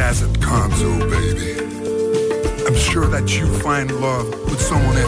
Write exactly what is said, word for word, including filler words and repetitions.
as it comes, oh baby. I'm sure that you find love with someone